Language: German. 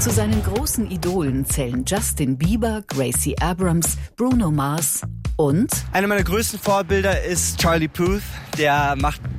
Zu seinen großen Idolen zählen Justin Bieber, Gracie Abrams, Bruno Mars und... Einer meiner größten Vorbilder ist Charlie Puth. Der macht